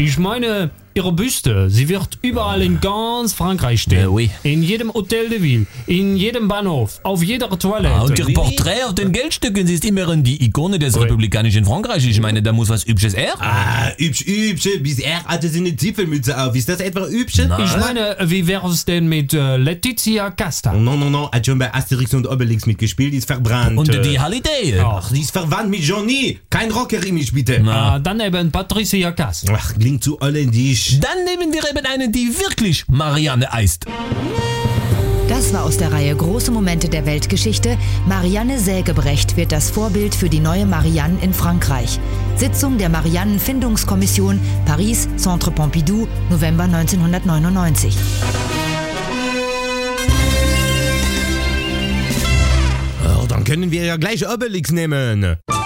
Ich meine, ihre Büste, sie wird überall in ganz Frankreich stehen. Oui. In jedem Hotel de Ville, in jedem Bahnhof, auf jeder Toilette. Und ihr Porträt auf den Geldstücken, sie ist immerhin die Ikone des republikanischen Frankreich. Ich meine, da muss was Hübsches her. Hübsch, bis er hatte sie eine Zipfelmütze auf. Ist das etwa hübsch? Ich meine, wie wäre es denn mit Letizia Casta? Non, hat schon bei Asterix und Obelix mitgespielt, die ist verbrannt. Und die Hallyday. Ach, die ist verwandt mit Johnny. Kein Rocker in mich, bitte. Dann eben Patricia Cass. Ach, klingt zu holländisch. Dann nehmen wir eben eine, die wirklich Marianne heißt. Das war aus der Reihe Große Momente der Weltgeschichte. Marianne Sägebrecht wird das Vorbild für die neue Marianne in Frankreich. Sitzung der Mariannenfindungskommission, Paris, Centre Pompidou, November 1999. Dann können wir ja gleich Obelix nehmen.